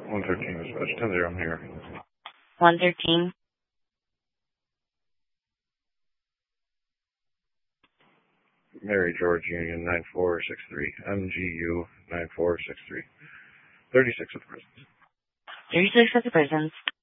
113 dispatch, 10-0, I'm here. 113. Mary George Union 9463, MGU 9463. 36 at the present. 36 at the present.